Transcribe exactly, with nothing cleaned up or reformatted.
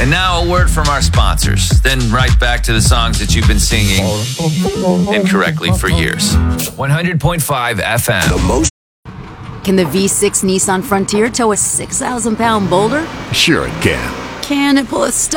And now a word from our sponsors. Then right back to the songs that you've been singing incorrectly for years. one hundred point five F M. The most. Can the V six Nissan Frontier tow a six thousand pound boulder? Sure it can. Can it pull a stud?